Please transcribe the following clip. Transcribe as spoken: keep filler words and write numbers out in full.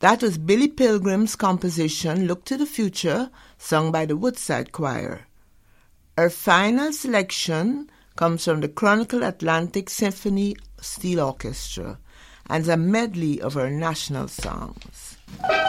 That was Billy Pilgrim's composition, Look to the Future, sung by the Woodside Choir. Her final selection comes from the Chronicle Atlantic Symphony Steel Orchestra and is a medley of her national songs.